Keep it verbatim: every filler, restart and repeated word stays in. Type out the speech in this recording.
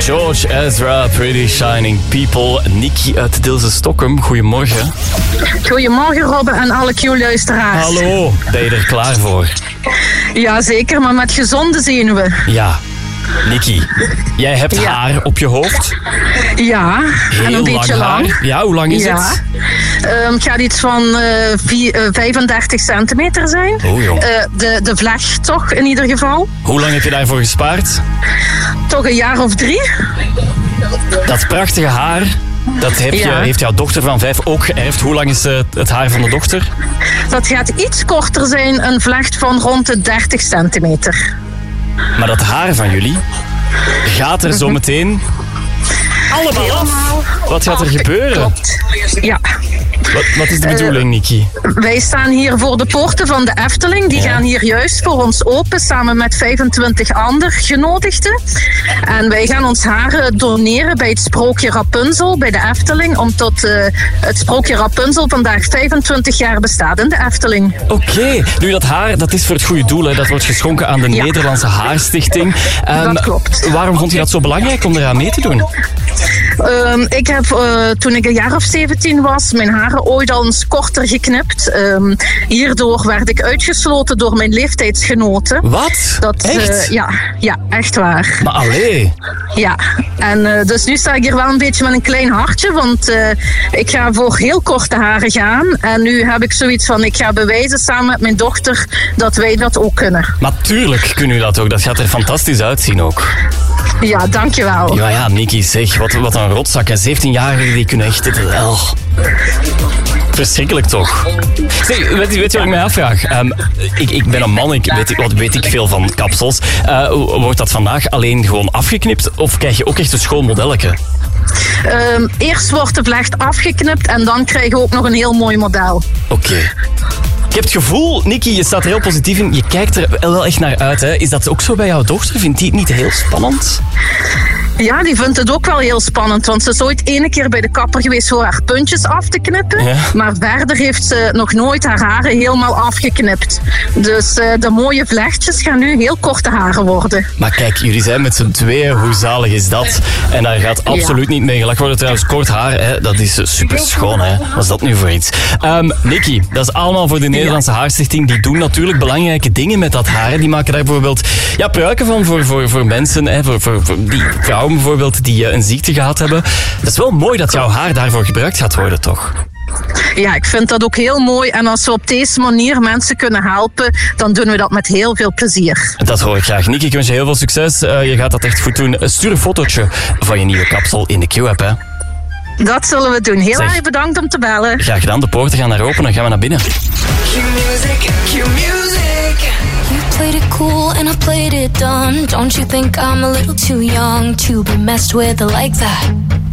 George Ezra, Pretty Shining People. Nikki uit Dilse Stockholm, goedemorgen. Goedemorgen Robbe en alle Q-luisteraars. Hallo, ben je er klaar voor? Ja, zeker, maar met gezonde zenuwen. Ja. Nikki, jij hebt ja. haar op je hoofd. Ja, heel en een beetje lang. lang. Haar. Ja, hoe lang is ja. het? Um, het gaat iets van uh, vier, uh, vijfendertig centimeter zijn. Oh, jong. Uh, de, de vlecht toch, in ieder geval. Hoe lang heb je daarvoor gespaard? Toch een jaar of drie. Dat prachtige haar, dat heb je, ja. heeft jouw dochter van vijf ook geërfd. Hoe lang is uh, het haar van de dochter? Dat gaat iets korter zijn, een vlecht van rond de dertig centimeter. Maar dat haar van jullie gaat er zo meteen allemaal af. Wat gaat er gebeuren? Klopt. Ja. Wat, wat is de bedoeling, uh, Nikki? Wij staan hier voor de poorten van de Efteling. Die ja. gaan hier juist voor ons open, samen met vijfentwintig andere genodigden. En wij gaan ons haar doneren bij het sprookje Rapunzel, bij de Efteling, om tot uh, het sprookje Rapunzel vandaag vijfentwintig jaar bestaat in de Efteling. Oké, okay. Nu dat haar, dat is voor het goede doel. Hè. Dat wordt geschonken aan de ja. Nederlandse Haarstichting. Um, dat klopt. Waarom vond je dat zo belangrijk om eraan mee te doen? Um, ik heb uh, toen ik een jaar of zeventien was, mijn haren ooit al eens korter geknipt. Um, hierdoor werd ik uitgesloten door mijn leeftijdsgenoten. Wat? Dat, echt? Uh, ja, ja, echt waar. Maar allee. Ja, en uh, dus nu sta ik hier wel een beetje met een klein hartje, want uh, ik ga voor heel korte haren gaan. En nu heb ik zoiets van, ik ga bewijzen samen met mijn dochter dat wij dat ook kunnen. Maar tuurlijk kunnen jullie dat ook. Dat gaat er fantastisch uitzien ook. Ja, dankjewel. Ja, ja, Nikki, zeg, wat, wat een rotzak. zeventienjarigen die kunnen echt... Oh. Verschrikkelijk toch? Zeg, weet, weet je wat ik mij afvraag? Um, ik, ik ben een man, ik weet, wat weet ik veel van kapsels. Uh, wordt dat vandaag alleen gewoon afgeknipt of krijg je ook echt een schoon modelletje? Um, eerst wordt de vlecht afgeknipt en dan krijg je ook nog een heel mooi model. Oké. Okay. Ik heb het gevoel, Nikki, je staat er heel positief in. Je kijkt er wel echt naar uit. Hè? Is dat ook zo bij jouw dochter? Vindt die het niet heel spannend? Ja, die vindt het ook wel heel spannend. Want ze is ooit ene keer bij de kapper geweest voor haar puntjes af te knippen. Ja. Maar verder heeft ze nog nooit haar haren helemaal afgeknipt. Dus uh, de mooie vlechtjes gaan nu heel korte haren worden. Maar kijk, jullie zijn met z'n tweeën. Hoe zalig is dat? En daar gaat absoluut ja. niet mee gelachen worden. Trouwens, kort haar, hè, dat is super schoon. Hè? Wat is dat nu voor iets? Um, Nikki, dat is allemaal voor de Nederlandse ja. Haarstichting. Die doen natuurlijk belangrijke dingen met dat haar. Die maken daar bijvoorbeeld ja, pruiken van voor, voor, voor mensen. Hè, voor, voor, voor die vrouwen bijvoorbeeld die uh, een ziekte gehad hebben. Dat is wel mooi dat jouw haar daarvoor gebruikt gaat worden, toch? Ja, ik vind dat ook heel mooi. En als we op deze manier mensen kunnen helpen, dan doen we dat met heel veel plezier. Dat hoor ik graag. Nikki, ik wens je heel veel succes. Uh, je gaat dat echt goed doen. Stuur een fotootje van je nieuwe kapsel in de Q-app, hè? Dat zullen we doen. Heel erg bedankt om te bellen. Graag gedaan. De poorten gaan naar open. Dan gaan we naar binnen. Q-music, Q-music. You played it cool and I played it dumb. Don't you think I'm a little too young to be messed with like that?